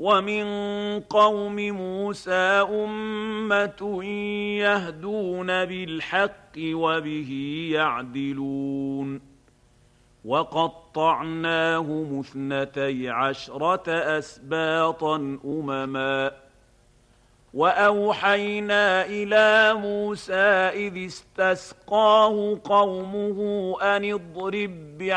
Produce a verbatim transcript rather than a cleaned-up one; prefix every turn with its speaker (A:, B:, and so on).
A: ومن قوم موسى أمة يهدون بالحق وبه يعدلون وقطعناهم اثنتي عشرة أسباطا أمما وأوحينا إلى موسى إذ استسقاه قومه أن اضرب